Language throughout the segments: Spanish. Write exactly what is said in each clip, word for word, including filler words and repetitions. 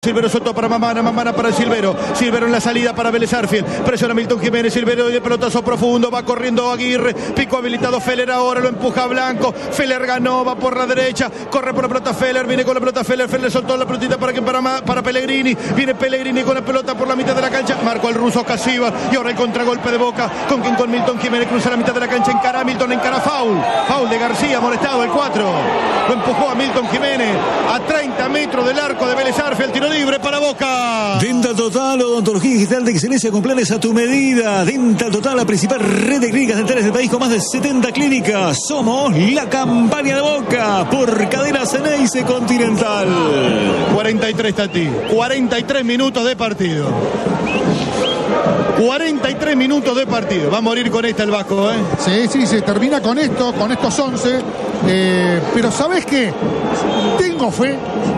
Silvero soltó para Mamana, Mamana para Silvero. Silvero en la salida para Vélez Arfield. Presiona Milton Jiménez, Silvero y el pelotazo profundo. Va corriendo Aguirre. Pico habilitado Feller ahora, lo empuja Blanco. Feller ganó, va por la derecha. Corre por la pelota Feller, viene con la pelota Feller. Feller soltó la pelotita para, para, para Pellegrini. Viene Pellegrini con la pelota por la mitad de la cancha. Marcó el ruso Casiva. Y ahora el contragolpe de Boca. Con quien con Milton Jiménez cruza la mitad de la cancha. Encara a Milton, encara foul. Foul de García, molestado el cuatro. Lo empujó a Milton Jiménez a treinta metros del arco de Vélez Arfield. Tiro libre para Boca. Dental Total, odontología digital de excelencia con planes a tu medida. Dental Total, la principal red de clínicas dentales del país con más de setenta clínicas. Somos la campaña de Boca por Cadena Ceneice Continental. cuarenta y tres, Tati. cuarenta y tres minutos de partido. cuarenta y tres minutos de partido. Va a morir con esta el Vasco, ¿eh? Sí, sí, se termina con esto, con estos once. Eh, pero ¿sabes qué? Tengo fe.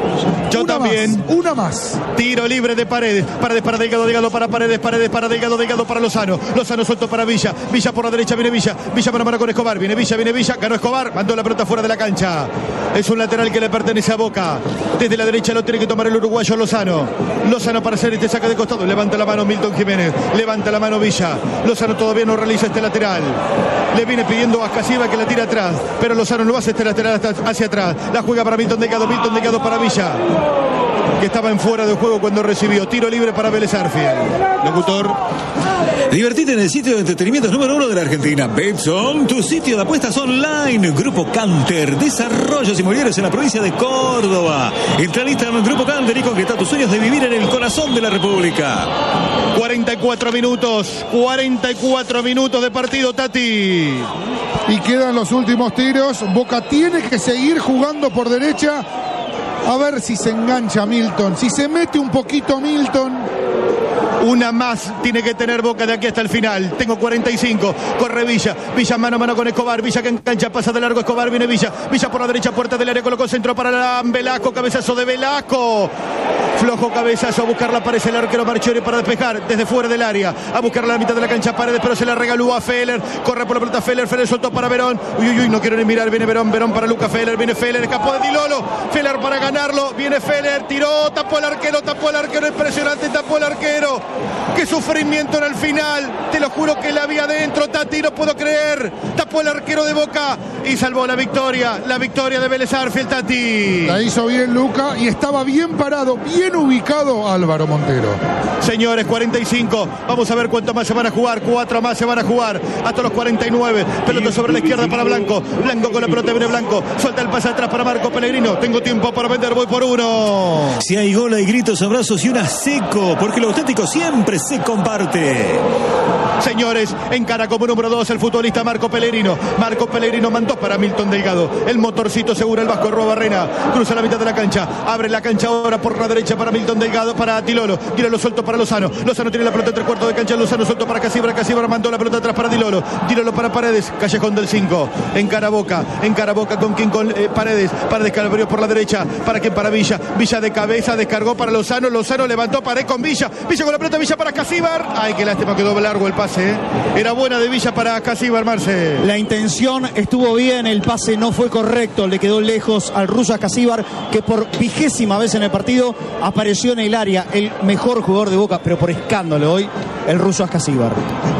Yo una también. Más, una más. Tiro libre de Paredes. Paredes para Delgado, Delgado para Paredes, Paredes para Delgado, Delgado para Lozano. Lozano suelto para Villa. Villa por la derecha, viene Villa. Villa para mano con Escobar. Viene Villa, viene Villa. Ganó Escobar. Mandó la pelota fuera de la cancha. Es un lateral que le pertenece a Boca. Desde la derecha lo tiene que tomar el uruguayo Lozano. Lozano para hacer este saque de costado. Levanta la mano Milton Jiménez. Levanta la mano Villa. Lozano todavía no realiza este lateral. Le viene pidiendo a Casiva que la tire atrás. Pero Lozano no hace este lateral hasta hacia atrás. La juega para Milton Delgado. Milton Delgado para Villa, que estaba en fuera de juego cuando recibió. Tiro libre para Vélez Arfield. Locutor. Divertite en el sitio de entretenimientos número uno de la Argentina. Betson, tu sitio de apuestas online. Grupo Canter, desarrollos inmobiliarios en la provincia de Córdoba. Entra al Instagram Grupo Canter y concreta tus sueños de vivir en el corazón de la República. cuarenta y cuatro minutos. cuarenta y cuatro minutos de partido, Tati. Y quedan los últimos tiros. Boca tiene que seguir jugando por derecha. A ver si se engancha Milton. Si se mete un poquito Milton. Una más tiene que tener Boca de aquí hasta el final. Tengo cuarenta y cinco. Corre Villa. Villa mano a mano con Escobar. Villa que engancha, pasa de largo Escobar. Viene Villa. Villa por la derecha, puerta del área. Colocó centro para Velasco. Cabezazo de Velasco. Flojo cabezazo. A buscarla aparece el arquero Marchiori para despejar desde fuera del área. A buscar la mitad de la cancha Paredes, pero se la regaló a Feller. Corre por la pelota Feller. Feller soltó para Verón. Uy, uy, uy. No quiero ni mirar. Viene Verón. Verón para Luca Feller. Viene Feller. Escapó de Dilolo. Feller para ganarlo. Viene Feller. Tiró. Tapó el arquero. Tapó el arquero. Impresionante. Tapó el arquero. Qué sufrimiento en el final. Te lo juro que la había adentro, Tati, no puedo creer. Tapó el arquero de Boca y salvó la victoria. La victoria de Vélez Arfield, Tati. La hizo bien Luca y estaba bien parado, bien ubicado Álvaro Montero. Señores, cuarenta y cinco. Vamos a ver cuánto más se van a jugar. Cuatro más se van a jugar. Hasta los cuarenta y nueve. Pelota sobre la izquierda para Blanco. Blanco con la pelota, viene Blanco. Suelta el pase atrás para Marco Pellegrino. Tengo tiempo para vender, voy por uno. Si hay gol, hay gritos, abrazos y una seco, porque lo auténtico siempre se comparte. Señores, encara como número dos el futbolista Marco Pellegrino. Marco Pellegrino mandó para Milton Delgado. El motorcito segura el Vasco Roa Barrena. Cruza la mitad de la cancha. Abre la cancha ahora por la derecha para Milton Delgado. Para Dilolo. Dilolo suelto para Lozano. Lozano tiene la pelota entre cuartos de cancha. Lozano suelto para Casibra. Casibra mandó la pelota atrás para Dilolo. Dilolo para Paredes. Callejón del cinco. Encara Boca. Encara Boca con quien con eh, Paredes. Paredes Calvario por la derecha. Para quien para Villa. Villa de cabeza. Descargó para Lozano. Lozano levantó Pared con Villa. Villa con la pelota. Villa para Casíbar. Ay, qué lástima, quedó largo el pase. ¿eh? Era buena de Villa para Casíbar, Marce. La intención estuvo bien, el pase no fue correcto, le quedó lejos al ruso Casíbar, que por vigésima vez en el partido apareció en el área, el mejor jugador de Boca, pero por escándalo hoy, el ruso Casíbar.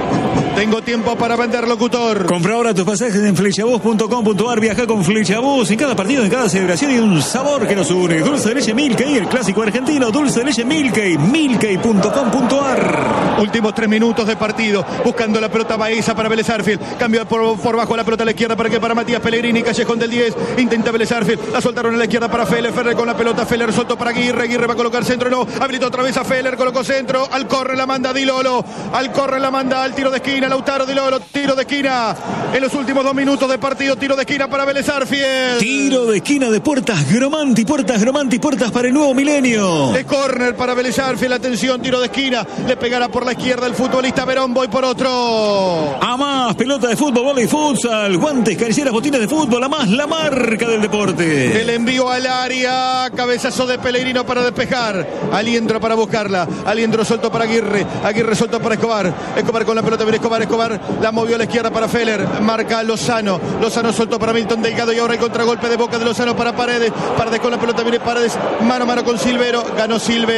Tengo tiempo para vender, locutor. Compra ahora tus pasajes en flechabús punto com punto ar. Viaja con Flechabús. En cada partido, en cada celebración hay un sabor que nos une. Dulce de leche Milkey, el clásico argentino. Dulce de leche Milkey. Milkey punto com punto ar. Últimos tres minutos de partido. Buscando la pelota Baeza para Vélez Arfield. Cambio por, por bajo la pelota a la izquierda para que para Matías Pellegrini. Callejón del diez. Intenta Vélez Arfield. La soltaron a la izquierda para Feller. Feller con la pelota. Feller soltó para Aguirre. Aguirre va a colocar centro. No. Habilitó otra vez a Feller. Colocó centro. Al corre la manda Dilolo. Al corre la manda al tiro de esquina. Lautaro Dilolo. Tiro de esquina en los últimos dos minutos de partido. Tiro de esquina para Vélez Arfield. Tiro de esquina de Puertas Gromanti. Puertas Gromanti. Puertas para el nuevo milenio. De córner para Vélez Arfield. Atención, tiro de esquina. Le pegará por la izquierda el futbolista Verón. Voy por otro. A más, pelota de fútbol, bola y futsal. Guantes, caricias, botines de fútbol. A más, la marca del deporte. El envío al área. Cabezazo de Pellegrino para despejar. Aliendro para buscarla. Aliendro suelto para Aguirre. Aguirre suelto para Escobar. Escobar con la pelota. Viene Escobar. Escobar la movió a la izquierda para Feller. Marca Lozano. Lozano suelto para Milton Delgado. Y ahora el contragolpe de Boca de Lozano para Paredes. Paredes con la pelota. Viene Paredes. Mano a mano con Silvero. Ganó Silvero.